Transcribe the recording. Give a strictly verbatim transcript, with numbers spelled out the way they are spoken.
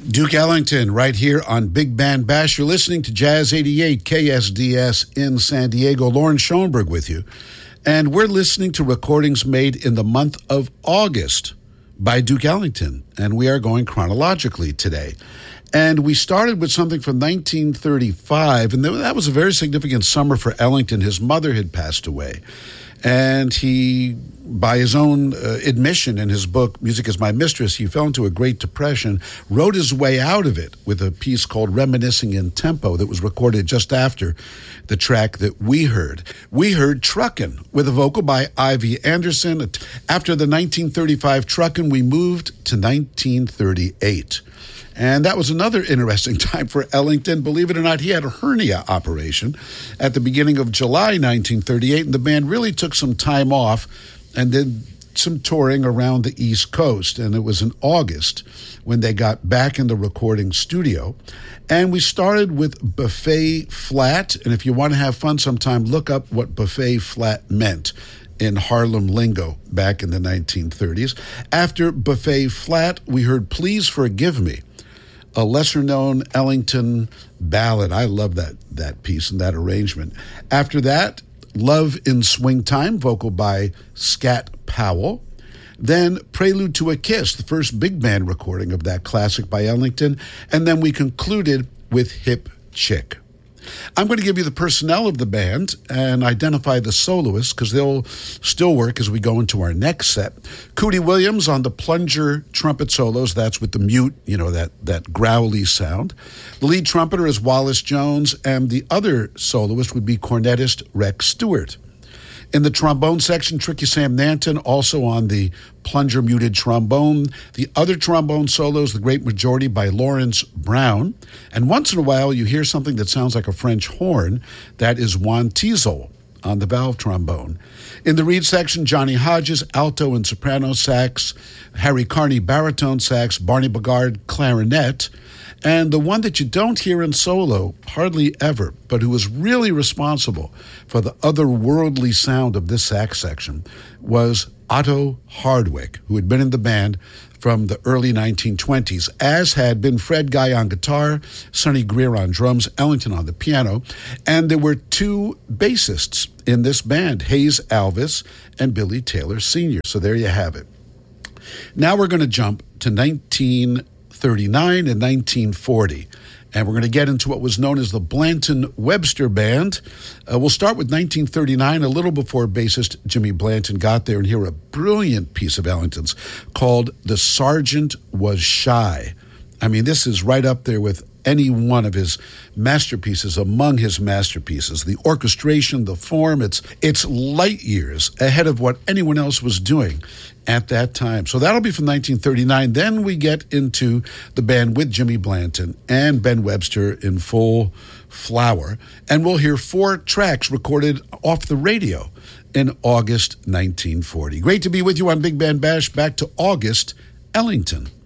Duke Ellington right here on Big Band Bash. You're listening to Jazz eighty-eight K S D S in San Diego. Lauren Schoenberg with you. And we're listening to recordings made in the month of August by Duke Ellington. And we are going chronologically today. And we started with something from nineteen thirty-five. And that was a very significant summer for Ellington. His mother had passed away. And he, by his own uh, admission in his book, Music is My Mistress, he fell into a Great Depression, wrote his way out of it with a piece called Reminiscing in Tempo that was recorded just after the track that we heard. We heard Truckin' with a vocal by Ivy Anderson. After the nineteen thirty-five Truckin', we moved to nineteen thirty-eight. And that was another interesting time for Ellington. Believe it or not, he had a hernia operation at the beginning of July nineteen thirty-eight, and the band really took some time off and did some touring around the East Coast. And it was in August when they got back in the recording studio. And we started with Buffet Flat. And if you want to have fun sometime, look up what Buffet Flat meant in Harlem lingo back in the nineteen thirties. After Buffet Flat, we heard Please Forgive Me, a lesser-known Ellington ballad. I love that that piece and that arrangement. After that, Love in Swing Time, vocal by Scat Powell. Then Prelude to a Kiss, the first big band recording of that classic by Ellington. And then we concluded with Hip Chick. I'm going to give you the personnel of the band and identify the soloists because they'll still work as we go into our next set. Cootie Williams on the plunger trumpet solos. That's with the mute, you know, that, that growly sound. The lead trumpeter is Wallace Jones, and the other soloist would be cornetist Rex Stewart. In the trombone section, Tricky Sam Nanton, also on the plunger muted trombone. The other trombone solos, the great majority by Lawrence Brown. And once in a while, you hear something that sounds like a French horn. That is Juan Teasel on the valve trombone. In the reed section, Johnny Hodges, alto and soprano sax. Harry Carney, baritone sax. Barney Bogard, clarinet. And the one that you don't hear in solo hardly ever, but who was really responsible for the otherworldly sound of this sax section, was Otto Hardwick, who had been in the band from the early nineteen twenties, as had been Fred Guy on guitar, Sonny Greer on drums, Ellington on the piano. And there were two bassists in this band, Hayes Alvis and Billy Taylor Senior So there you have it. Now we're going to jump to nineteen thirty-nine and nineteen forty. And we're going to get into what was known as the Blanton Webster Band. Uh, we'll start with nineteen thirty-nine, a little before bassist Jimmy Blanton got there, and hear a brilliant piece of Ellington's called The Sergeant Was Shy. I mean, this is right up there with any one of his masterpieces, among his masterpieces. The orchestration, the form, it's it's light years ahead of what anyone else was doing at that time. So that'll be from nineteen thirty-nine. Then we get into the band with Jimmy Blanton and Ben Webster in full flower. And we'll hear four tracks recorded off the radio in August nineteen forty. Great to be with you on Big Band Bash. Back to August, Ellington.